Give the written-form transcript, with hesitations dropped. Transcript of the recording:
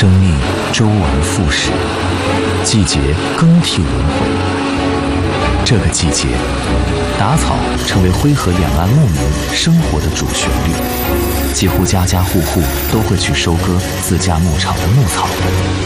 生命周而复始，季节更替轮回。这个季节，打草成为灰河两岸牧民生活的主旋律，几乎家家户户都会去收割自家牧场的牧草。